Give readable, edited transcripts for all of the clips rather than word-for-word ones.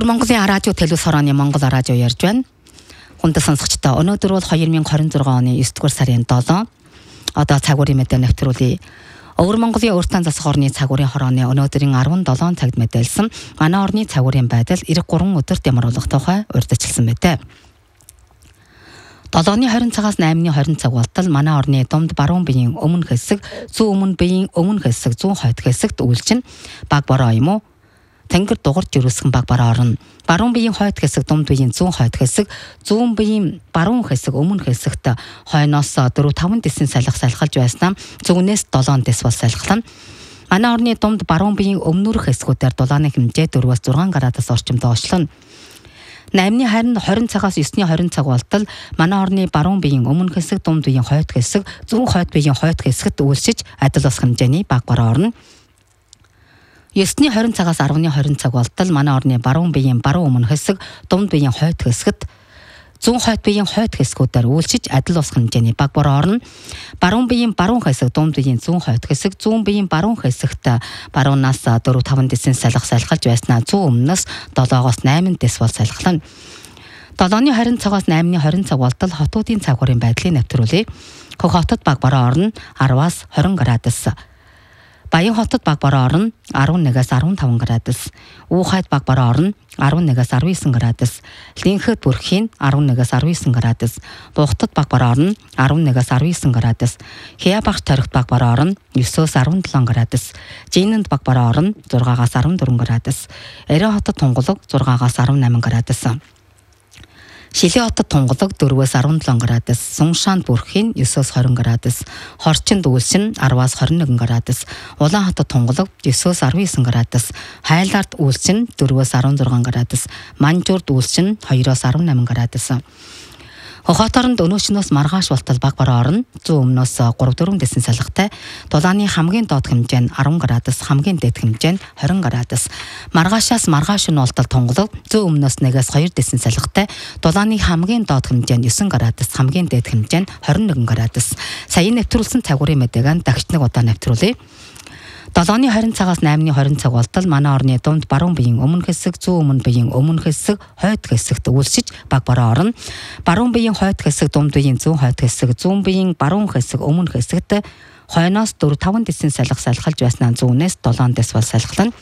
Өвөр Монголын радио телевиз хорооны Монгол радио ярьж байна. Хүндэт сонсогчдоо өнөөдөр бол 2026 оны 9 дугаар сарын 7 одоо цагуурийн мэдээ нэвтрүүлээ. Өвөр Монголын урьдчилан засаг орны цагуурийн хорооны өнөөдрийн 17 цагт мэдээлсэн манай орны цагуурийн байдал 93 өдөрт ямар болох тухай урьдчилсан мэдээ. 7-ны 20 цагаас 8-ны 20 цаг болтол манай орны Думд баруун биеийн өмнө хэсэг, зүүн өмнө биеийн өмнө хэсэг, зүүн хойд хэсэгт үйлчин баг бороо юм уу? Тэнгэр дугарч өрөөсгөн баг бороо орно. Баруун биеийн хойд хэсэг, Думд биеийн зүүн хойд хэсэг, зүүн биеийн баруун хэсэг өмнө хэсэгт хойноос 4-5 десийн салхалж байснаа зүүнээс 7 дес бол салхална. Манай орны Думд баруун биеийн өмнөрөх хэсгүүдээр дулааны хэмжээ 4-6 градус орчимд доошлоно. 8-ны 20 цагаас 9-ны 20 цаг болтол манай орны баруун биеийн өмнө хэсэг, Думд биеийн хойд хэсэг, зүүн хойд биеийн хойд хэсэгт үйлсэж адил ус хэмжээний баг бороо орно. 9-ны 20 цагаас 10-ны 20 цаг болтол манай орны баруун биеийн баруун өмнө хэсэг, Думд биеийн хойд хэсэгт, зүүн хойд биеийн хойд хэсгүүдээр үйлсэж адил ус хэмжээний баг бороо орно. Баруун биеийн баруун хэсэг, Думд биеийн зүүн хойд хэсэг, зүүн биеийн баруун хэсэгт баруунаас 4-5 десийн салхалж байснаа зүүн өмнөөс 7-оос 8 дес бол салхална. 7-ны 20 цагаас 8-ны 20 цаг болтол хотуудын цагуурийн байдлыг нэвтрүүлье. Хөх хотод баг бороо орно 10-аас 20 градус. Баян хотод баг бороо орно 11-аас 15 градус. Уухайд баг бороо орно 11-аас 19 градус. Линхэд бүрхийн 11-аас 19 градус. Буухтад баг бороо орно 11-аас 19 градус. Хяабагч торигт баг бороо орно 9-өөс 17 градус. Жинэнд баг бороо орно 6-аас 14 градус. Эрэ хотод тунгалаг 6-аас 18 градус. Шилээ хотод тунгалаг 4-өөс 17 градус, Суншаанд бүрхийн 9-өөс 20 градус, Хорчинд үйлчин 10-аас 21 градус, Улаан хотод тунгалаг 9-өөс 19 градус, Хайлаард үйлчин 4-өөс 16 градус, Манжуурд үйлчин 2-оос 18 градус. Хоторонд өнөөчнөөс маргааш болтол баг бороо орно. Зүүн өмнөөс 3-4 десийн салхитай. Дулааны хамгийн доод хэмжээ нь 10 градус, хамгийн дээд хэмжээ нь 20 градус. Маргаашаас маргааш нь болтол тунгалаг. Зүүн өмнөөс 1-ээс 2 десийн салхитай. Дулааны хамгийн доод хэмжээ нь 9 градус, хамгийн дээд хэмжээ нь 21 градус. Саяын нэвтрүүлсэн цагуурийн мэдээг дахиж нэг удаа нэвтрүүлье. 7-ны 20 цагаас 8-ны 20 цаг болтол манай орны Думд баруун биеийн өмнө хэсэг, зүүн өмнө биеийн өмнө хэсэг, хойд хэсэгт үйлсэж баг бороо орно. Баруун биеийн хойд хэсэг, Думд биеийн зүүн хойд хэсэг, зүүн биеийн баруун хэсэг өмнө хэсэгт хойноос 4-5 десийн салхалж байснаа зүүнээс 7 дес бол салхална.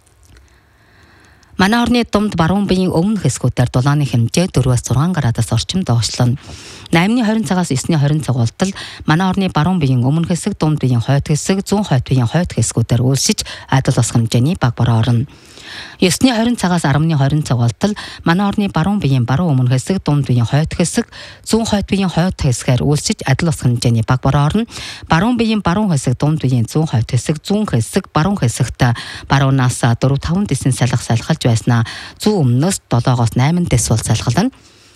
Манай орны Думд баруун биеийн өмнө хэсгүүдээр дулааны хэмжээ 4-6 градус орчимд доошлоно. 8-ны 20 цагаас 9-ны 20 цаг болтол манай орны баруун биеийн өмнө хэсэг, Думд биеийн хойд хэсэг, зүүн хойд биеийн хойд хэсгүүдээр үйлсэж адил ус хэмжээний баг бороо орно. 9-ны 20 цагаас 10-ны 20 цаг болтол манай орны баруун биеийн баруун өмнө хэсэг, Думд биеийн хойд хэсэг, зүүн хойд биеийн хойд хэсгээр үйлсэж адил ус хэмжээний баг бороо орно. Баруун биеийн баруун хэсэг, Думд биеийн зүүн хойд хэсэг, зүүн хэсэг, баруун хэсэгт баруунаас 4-5 десийн салхалж байснаа зүүн өмнөөс 7-оос 8 дес бол салхална.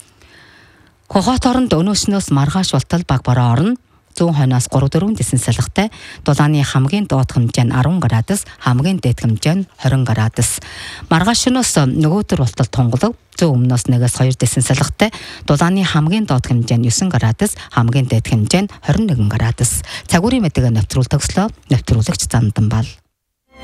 Хоторонд өнөөчнөөс маргааш болтол баг бороо орно. Зүүн хойноос 3-4 десийн салхитай. Дулааны хамгийн доод хэмжээ нь 10 градус, хамгийн дээд хэмжээ нь 20 градус. Маргаашнаас нөгөөдөр болтол тунгалаг. Зүүн өмнөөс 1-ээс 2 десийн салхитай. Дулааны хамгийн доод хэмжээ нь 9 градус, хамгийн дээд хэмжээ нь 21 градус. Цагуурийн мэдээг нэвтрүүлэх төгслөө. Нэвтрүүлэгч Зандан Бал.